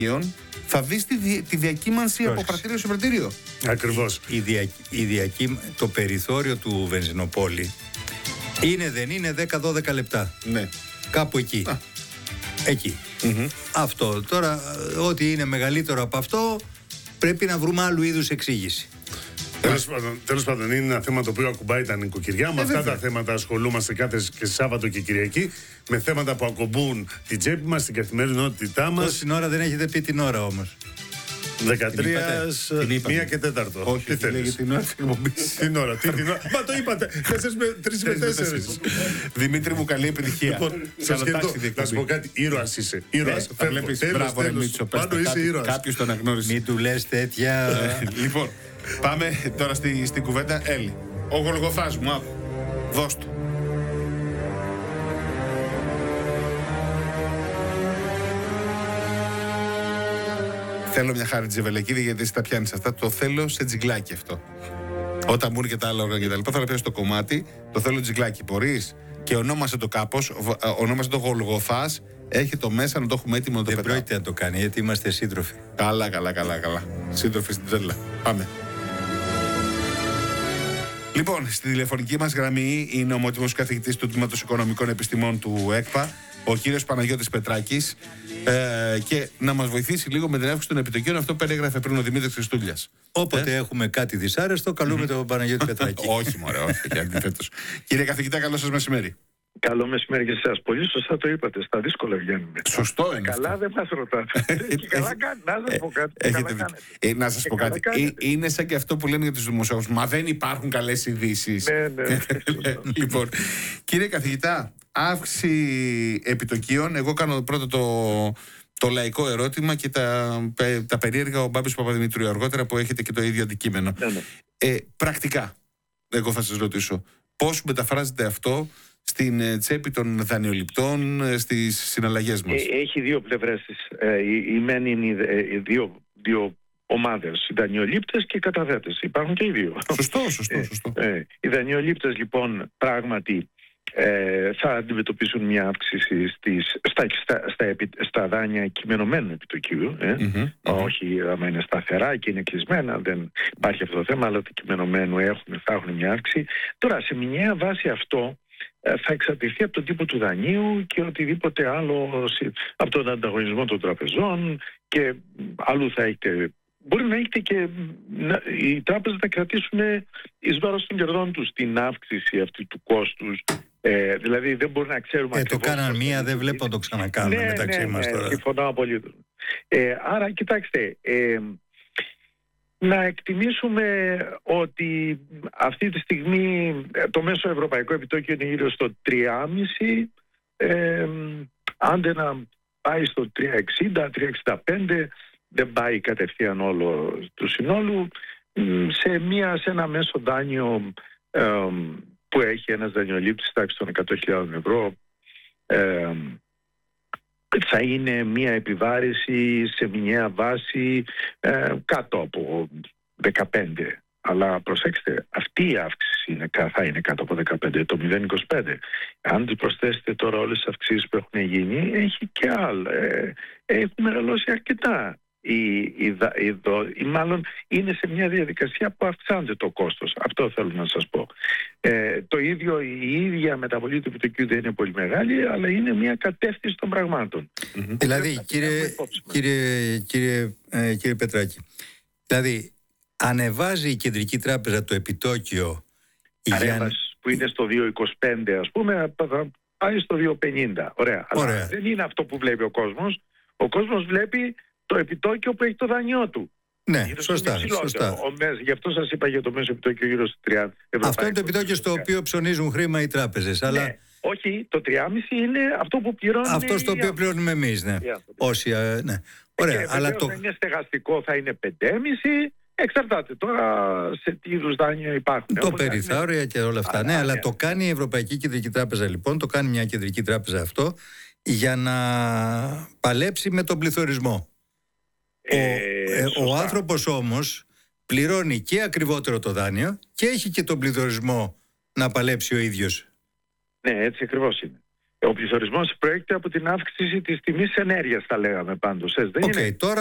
θα δεις τη διακύμανση από πρατήριο σε πρατήριο. Ακριβώς. Το περιθώριο του βενζινοπόλη δεν είναι 10-12 λεπτά. Ναι. Κάπου εκεί. Εκεί. Αυτό. Τώρα, ό,τι είναι μεγαλύτερο από αυτό, πρέπει να βρούμε άλλου είδους εξήγηση. Τέλος πάντων, είναι ένα θέμα το οποίο ακουμπάει τα νοικοκυριά. Με αυτά τα θέματα ασχολούμαστε κάθε και Σάββατο και Κυριακή. Με θέματα που ακουμπούν την τσέπη μας, την καθημερινότητά μας. Τόση ώρα δεν έχετε πει την ώρα όμως. 13, 1 και 4. Όχι, τι θέλεις. την ώρα της εκπομπής. Την ώρα. Μα το είπατε. 3 με 4. Δημήτρη μου, καλή επιτυχία. Λοιπόν, να σου πω κάτι. Ήρωας είσαι. Ήρωας. Θα βλέπεις. Μπράβο, ρε Μίτσο. Πάντω είσαι ήρωας. Κάποιος τον αναγνώρισε. Μην του λες τέτοια. Λοιπόν, πάμε τώρα στην κουβέντα. Έλλη. Ο Γολγοθάς μου, άκου. Δώσ' του. Θέλω μια χάρη Τζεβελεκίδη, γιατί εσύ τα πιάνεις αυτά. Το θέλω σε τζιγκλάκι αυτό. Όταν μπουν και τα άλλα όργανα και τα λοιπά, θα τα πιάσω το κομμάτι. Το θέλω τζιγκλάκι. Μπορείς? Και ονόμασε το κάπως. Ονόμασε το Γολγοθάς. Έχει το μέσα να το έχουμε έτοιμο να το Δεν πετάω. πρόκειται να το κάνει, γιατί είμαστε σύντροφοι. Καλά. Σύντροφοι στην τρέλα. Πάμε. Λοιπόν, στη τηλεφωνική μας γραμμή είναι ο ομότιμος καθηγητής του Τμήματος Οικονομικών Επιστημών του ΕΚΠΑ, ο κύριος Παναγιώτης Πετράκης, και να μας βοηθήσει λίγο με την αύξηση των επιτοκίων, αυτό που περιγράφε πριν ο Δημήτρης Χριστούλιας. Όποτε έχουμε κάτι δυσάρεστο, καλούμε τον Παναγιώτη Πετράκη. Όχι, μωρέ, όχι, και αντιθέτως. Κύριε καθηγητά, καλό σας μεσημέρι. Καλό μεσημέρι και σε εσάς. Πολύ σωστά το είπατε. Στα δύσκολα βγαίνουμε. Σωστό είναι. Καλά δεν μας ρωτάτε. Και καλά κάνετε. Να σας πω κάτι. Έχετε δίκιο. Να σας πω κάτι. Είναι σαν και αυτό που λένε για τους δημοσιογράφους. Μα δεν υπάρχουν καλές ειδήσεις. Ναι. Λοιπόν, κύριε καθηγητά, αύξηση επιτοκίων. Εγώ κάνω πρώτα το λαϊκό ερώτημα και τα περίεργα ο Μπάμπης Παπαδημητρίου αργότερα, που έχετε και το ίδιο αντικείμενο. Πρακτικά, εγώ θα σας ρωτήσω, πώς μεταφράζεται αυτό στην τσέπη των δανειοληπτών, στις συναλλαγές μας? Έχει δύο πλευρές. Η μεν είναι δύο ομάδες, οι δανειολήπτες και οι καταθέτες. Υπάρχουν και οι δύο. Σωστό. Οι δανειολήπτες λοιπόν πράγματι θα αντιμετωπίσουν μια αύξηση στα δάνεια κειμενωμένου επιτοκίου. Όχι άμα είναι σταθερά και είναι κλεισμένα, δεν υπάρχει αυτό το θέμα, αλλά το κειμενωμένου θα έχουν μια αύξηση. Τώρα, σε μηνιαία βάση αυτό θα εξαρτηθεί από τον τύπο του δανείου και οτιδήποτε άλλο, από τον ανταγωνισμό των τραπεζών, και αλλού θα έχετε. Μπορεί να έχετε και οι τράπεζες να κρατήσουν εις βάρος των κερδών τους την αύξηση αυτή του κόστους. Δηλαδή δεν μπορούμε να ξέρουμε το κάναν μία, δεν βλέπω να το ξανακάνουν μεταξύ μας τώρα. Συμφωνώ απολύτως. Άρα κοιτάξτε, να εκτιμήσουμε ότι αυτή τη στιγμή το μέσο ευρωπαϊκό επιτόκιο είναι γύρω στο 3,5. Άντε να πάει στο 3,60, 3,65, δεν πάει κατευθείαν όλο του συνόλου. Σε ένα μέσο δάνειο που έχει ένας δανειολήπτης τάξη των 100.000 ευρώ, θα είναι μια επιβάρηση σε μηνιαία βάση κάτω από 15. Αλλά προσέξτε, αυτή η αύξηση θα είναι κάτω από 15, το 0,25. Αν του προσθέσετε τώρα όλες τις αυξήσεις που έχουν γίνει, έχει και άλλα. Έχουν μεγαλώσει αρκετά. Μάλλον είναι σε μια διαδικασία που αυξάνεται το κόστος. Αυτό θέλω να σας πω. Η ίδια μεταβολή του επιτοκίου δεν είναι πολύ μεγάλη, αλλά είναι μια κατεύθυνση των πραγμάτων. Δηλαδή, κύριε Πετράκη, δηλαδή ανεβάζει η Κεντρική Τράπεζα το επιτόκιο που είναι στο 2,25, ας πούμε, θα πάει στο 2,50. Ωραία. Αλλά δεν είναι αυτό που βλέπει ο κόσμος. Ο κόσμος βλέπει το επιτόκιο που έχει το δανειό του. Ναι, σωστά. Γι' αυτό σας είπα για το μέσο επιτόκιο γύρω στο 30 ευρώ. Αυτό είναι το επιτόκιο στο οποίο ψωνίζουν χρήμα οι τράπεζες. Αλλά... Ναι, όχι, το 3,5 είναι αυτό που πληρώνουν. Αυτό στο οποίο πληρώνουμε εμείς, ναι. Όσοι, ναι. Ωραία, αλλά το... είναι στεγαστικό, θα είναι 5,5. Εξαρτάται τώρα σε τι είδους δάνεια υπάρχουν. Το περιθώρια και όλα αυτά. Ναι, αλλά το κάνει η Ευρωπαϊκή Κεντρική Τράπεζα, λοιπόν, το κάνει μια κεντρική τράπεζα αυτό, για να παλέψει με τον πληθωρισμό. Ο άνθρωπος όμως πληρώνει και ακριβότερο το δάνειο και έχει και τον πληθωρισμό να παλέψει ο ίδιος. Ναι, έτσι ακριβώς είναι. Ο πληθωρισμός προέρχεται από την αύξηση της τιμής ενέργειας, τα λέγαμε πάντως. Δεν είναι... Τώρα